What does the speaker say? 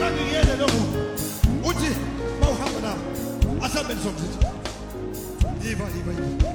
ngiyele lokho uthi mawuhamba nawo asabe nisomthetho yiba